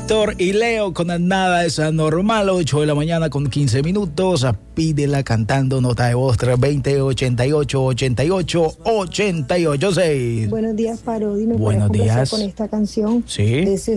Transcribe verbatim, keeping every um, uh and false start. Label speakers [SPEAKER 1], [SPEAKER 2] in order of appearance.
[SPEAKER 1] Víctor y Leo con Nada es Anormal, ocho de la mañana con quince minutos. Pídela cantando, nota de voz tres dos cero, ochenta y ocho, ochenta y ocho, ochenta y ocho seis.
[SPEAKER 2] Buenos días, Parodi. ¿Me
[SPEAKER 1] Buenos
[SPEAKER 2] puedes complacer
[SPEAKER 1] días.
[SPEAKER 2] con esta canción?
[SPEAKER 1] Sí.
[SPEAKER 2] De ese